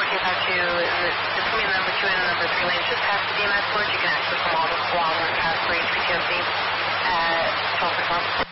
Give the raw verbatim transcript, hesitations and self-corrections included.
K five two, in the, between the number two and the number three lanes, just past the D M S board. You can access them all, all the way past for H P T O C at twelve o'clock.